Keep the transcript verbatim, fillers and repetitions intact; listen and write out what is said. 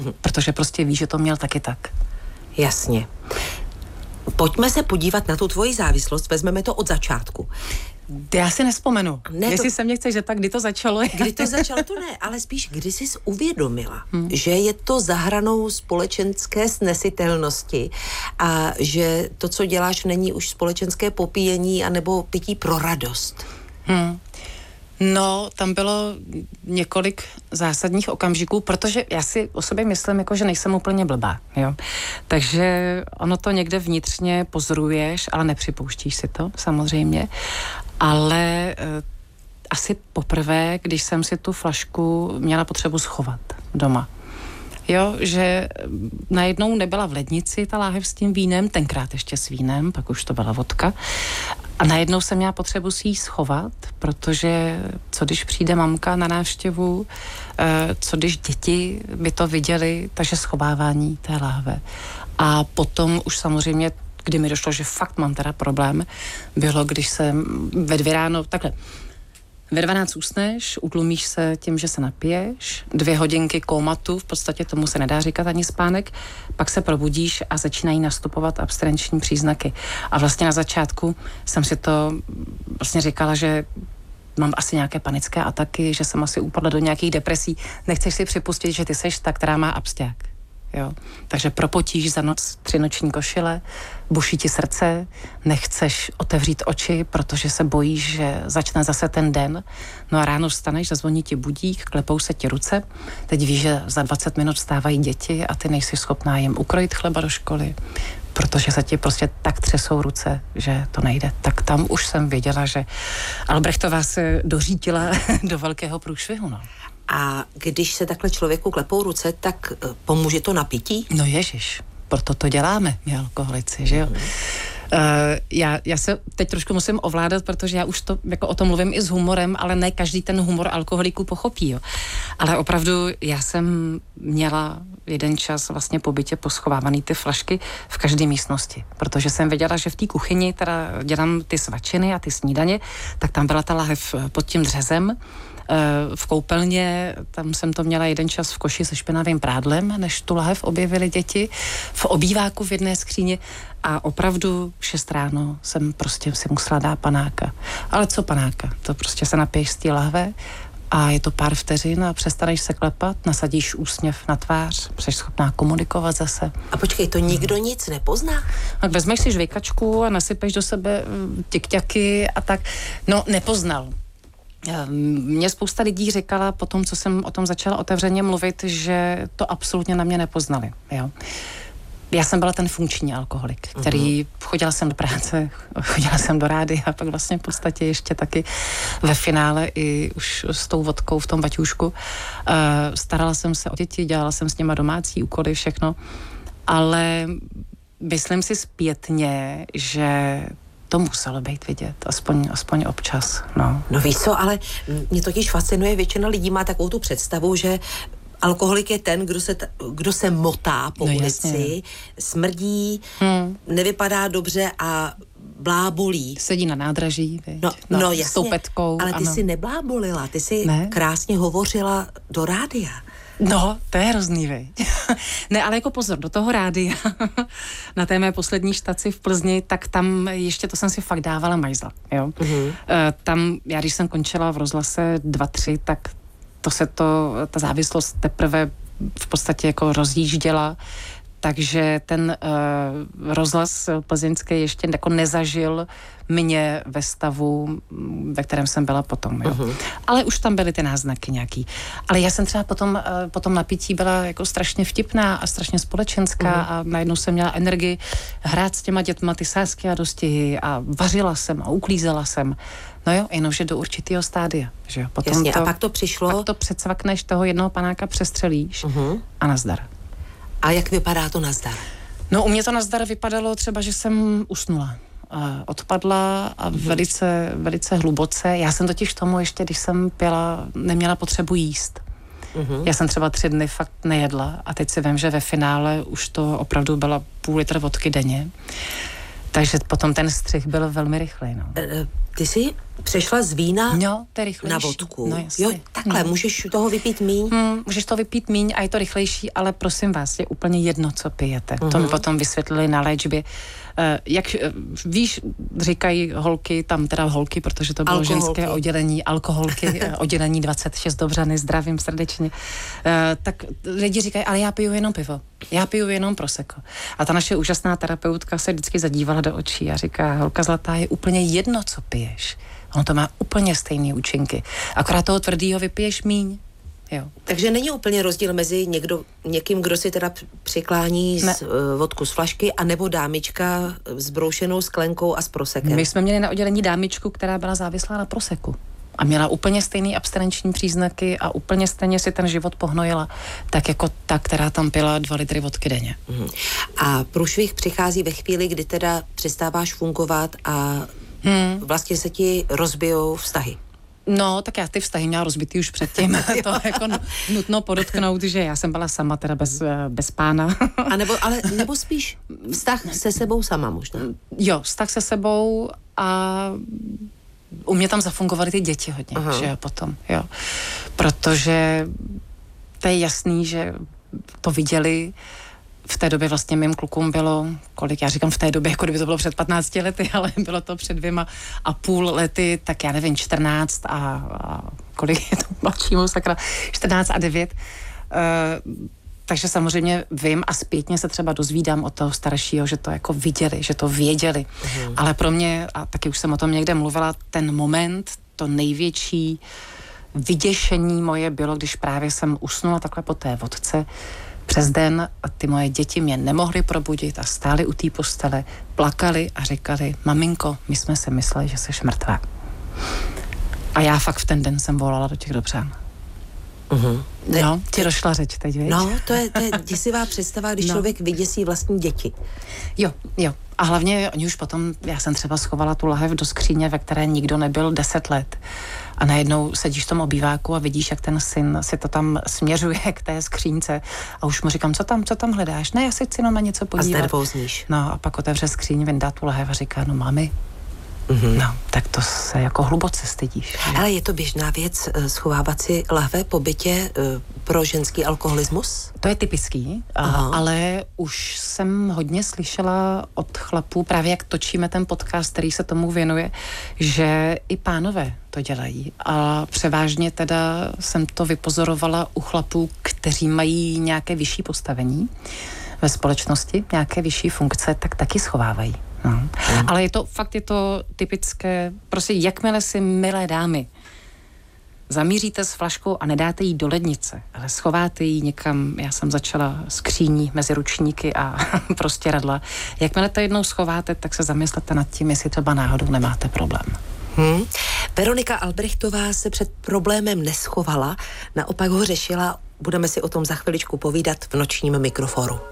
Protože prostě ví, že to měl taky tak. Jasně. Pojďme se podívat na tu tvoji závislost, vezmeme to od začátku. Já si nespomenu. Ne, Jestli to... se mě chceš zeptat, kdy to začalo. Kdy to začalo, to ne, ale spíš kdy jsi uvědomila, hmm. že je to za hranou společenské snesitelnosti a že to, co děláš, není už společenské popíjení anebo pití pro radost. Hmm. No, tam bylo několik zásadních okamžiků, protože já si o sobě myslím, jako, že nejsem úplně blbá, jo. Takže ono to někde vnitřně pozoruješ, ale nepřipouštíš si to, samozřejmě. Ale eh, asi poprvé, když jsem si tu flašku měla potřebu schovat doma. Jo, že najednou nebyla v lednici ta láhev s tím vínem, tenkrát ještě s vínem, pak už to byla vodka. A najednou jsem měla potřebu si ji schovat, protože co když přijde mamka na návštěvu, co když děti by to viděli, takže schovávání té láhve. A potom už samozřejmě, kdy mi došlo, že fakt mám teda problém, bylo, když jsem ve dvě ráno, takhle, ve dvanáct usneš, utlumíš se tím, že se napiješ, dvě hodinky kómatu, v podstatě tomu se nedá říkat ani spánek, pak se probudíš a začínají nastupovat abstinenční příznaky. A vlastně na začátku jsem si to vlastně říkala, že mám asi nějaké panické ataky, že jsem asi upadla do nějakých depresí. Nechceš si připustit, že ty seš ta, která má absťák. Jo. Takže propotíš za noc tři noční košile, buší ti srdce, nechceš otevřít oči, protože se bojíš, že začne zase ten den. No a ráno vstaneš, zazvoní ti budík, klepou se ti ruce. Teď víš, že za dvacet minut vstávají děti a ty nejsi schopná jim ukrojit chleba do školy, protože se ti prostě tak třesou ruce, že to nejde. Tak tam už jsem věděla, že Albrechtová se dořítila do velkého průšvihu, no. A když se takhle člověku klepou ruce, tak pomůže to napití? No ježiš, proto to děláme, my alkoholici, že jo? Mm. Uh, já, já se teď trošku musím ovládat, protože já už to jako o tom mluvím i s humorem, ale ne každý ten humor alkoholiků pochopí, jo. Ale opravdu já jsem měla jeden čas vlastně po bytě poschovávaný ty flašky v každé místnosti, protože jsem věděla, že v té kuchyni teda dělám ty svačiny a ty snídaně, tak tam byla ta lahev pod tím dřezem. V koupelně, tam jsem to měla jeden čas v koši se špinavým prádlem, než tu lahev objevily děti, v obýváku v jedné skříně a opravdu šest ráno jsem prostě si musela dát panáka. Ale co panáka? To prostě se napiješ z té lahve a je to pár vteřin a přestaneš se klepat, nasadíš úsměv na tvář, jsi schopná komunikovat zase. A počkej, to nikdo hmm. nic nepozná? Tak vezmeš si žvejkačku a nasypeš do sebe tikťaky a tak. No, nepoznal. Mě spousta lidí říkala po tom, co jsem o tom začala otevřeně mluvit, že to absolutně na mě nepoznali. Jo. Já jsem byla ten funkční alkoholik, který uh-huh. chodila jsem do práce, chodila jsem do rády a pak vlastně v podstatě ještě taky ve finále i už s tou vodkou v tom baťůžku. Uh, starala jsem se o děti, dělala jsem s nima domácí úkoly, všechno, ale myslím si zpětně, že to muselo být vidět, aspoň, aspoň občas, no. No víš co, ale mě totiž fascinuje, většina lidí má takovou tu představu, že alkoholik je ten, kdo se, kdo se motá po no, ulici, jasně. smrdí, hmm. nevypadá dobře a blábolí. Sedí na nádraží, viď? No, no, no jasně, s tou petkou. Ale ty ano. si neblábolila, ty si ne? krásně hovořila do rádia. No, to je hrozný, viď. Ne, ale jako pozor, do toho rádia, na té mé poslední štaci v Plzni, tak tam ještě to jsem si fakt dávala majzla, jo. Uh-huh. Uh, tam, já když jsem končila v rozhlase dva tři, tak to se to, ta závislost teprve v podstatě jako rozjížděla, takže ten uh, rozhlas plzeňský ještě jako nezažil mě ve stavu, ve kterém jsem byla potom, jo. Uh-huh. Ale už tam byly ty náznaky nějaký. Ale já jsem třeba potom, uh, potom napití byla jako strašně vtipná a strašně společenská uh-huh. a najednou jsem měla energii hrát s těma dětma ty sázky a dostihy a vařila jsem a uklízela jsem. No jo, jenomže do určitého stádia, že jo. Potom jasně, to, a pak to přišlo? Pak to předsvakneš, toho jednoho panáka přestřelíš uh-huh. a nazdar. A jak vypadá to nazdar? No u mě to nazdar vypadalo třeba, že jsem usnula. Odpadla a velice, velice hluboce. Já jsem totiž tomu ještě, když jsem pila, neměla potřebu jíst. Uh-huh. Já jsem třeba tři dny fakt nejedla a teď si vím, že ve finále už to opravdu byla půl litr vodky denně. Takže potom ten střih byl velmi rychlej, no. Ty jsi Přešla z vína no, to je rychlejší. Na vodku. No, jo, takhle, mm. můžeš toho vypít míň? Mm, můžeš to vypít míň a je to rychlejší, ale prosím vás, je úplně jedno, co pijete. Mm-hmm. To mi potom vysvětlili na léčbě. Uh, jak uh, víš, říkají holky, tam teda holky, protože to bylo alkoholky. Ženské oddělení, alkoholky, oddělení dvacet šest do Břany, zdravím srdečně. Uh, tak lidi říkají, ale já piju jenom pivo. Já piju jenom prosecco. A ta naše úžasná terapeutka se vždycky zadívala do očí a říká, holka zlatá, je úplně jedno, co piješ. Ono to má úplně stejné účinky. Akorát toho tvrdýho vypiješ míň. Jo. Takže není úplně rozdíl mezi někdo, někým, kdo si teda přiklání z, uh, vodku z flašky, anebo dámička s broušenou sklenkou a s prosekem. My jsme měli na oddělení dámičku, která byla závislá na proseku. A měla úplně stejný abstinenční příznaky a úplně stejně si ten život pohnojila, tak jako ta, která tam pila dva litry vodky denně. Mm. A průšvih přichází ve chvíli, kdy teda přestáváš fungovat a hmm. vlastně se ti rozbijou vztahy. No, tak já ty vztahy měla rozbitý už předtím. To jako nutno podotknout, že já jsem byla sama, teda bez, bez pána. A nebo, ale, nebo spíš vztah se sebou sama možná. Jo, vztah se sebou a u mě tam zafungovaly ty děti hodně, aha. že jo, potom, jo. Protože to je jasný, že to viděli. V té době vlastně mým klukům bylo, kolik, já říkám v té době, jako kdyby to bylo před patnácti lety, ale bylo to před dvěma a půl lety, tak já nevím, čtrnáct a, a kolik je to mladšímu, sakra, čtrnáct a devět. Uh, takže samozřejmě vím a zpětně se třeba dozvídám od toho staršího, že to jako viděli, že to věděli. Mhm. Ale pro mě, a taky už jsem o tom někde mluvila, ten moment, to největší vyděšení moje bylo, když právě jsem usnula takhle po té vodce, přes den a ty moje děti mě nemohly probudit a stály u té postele, plakali a říkali, maminko, my jsme si mysleli, že jsi mrtvá. A já fakt v ten den jsem volala do těch Dobřan. Uh-huh. No, ti došla řeč teď, víš? No, to je, to je děsivá představa, když no. člověk vyděsí vlastní děti. Jo, jo. A hlavně oni už potom, já jsem třeba schovala tu lahev do skříně, ve které nikdo nebyl deset let. A najednou sedíš v tom obýváku a vidíš, jak ten syn si to tam směřuje k té skřínce. A už mu říkám, co tam, co tam hledáš? Ne, já se chci jenom na něco podívat. A znervózníš. No a pak otevře skříň, vyndá tu lahev a říká, no mami, mm-hmm. no, tak to se jako hluboce stydíš. Ale je to běžná věc schovávat si lahve po bytě pro ženský alkoholismus? To je typický, a, ale už jsem hodně slyšela od chlapů, právě jak točíme ten podcast, který se tomu věnuje, že i pánové to dělají. A převážně teda jsem to vypozorovala u chlapů, kteří mají nějaké vyšší postavení ve společnosti, nějaké vyšší funkce, tak taky schovávají. No. Mm. Ale je to, fakt je to typické, prostě jakmile si, milé dámy, zamíříte s flaškou a nedáte jí do lednice, ale schováte ji někam, já jsem začala skříní mezi ručníky a prostě radla. Jakmile to jednou schováte, tak se zamyslete nad tím, jestli třeba náhodou nemáte problém. Hmm. Veronika Albrechtová se před problémem neschovala, naopak ho řešila. Budeme si o tom za chviličku povídat v nočním mikroforu.